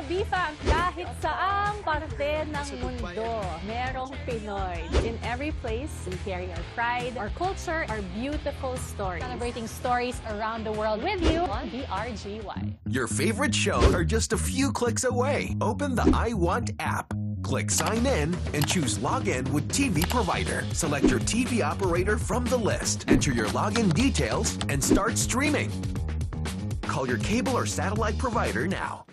BFAM, kahit saang parte ng mundo, merong Pinoy. In every place, we carry our pride, our culture, our beautiful stories. Celebrating stories around the world with you on BRGY. Your favorite shows are just a few clicks away. Open the I Want app. Click Sign In and choose Login with TV Provider. Select your TV operator from the list. Enter your login details and start streaming. Call your cable or satellite provider now.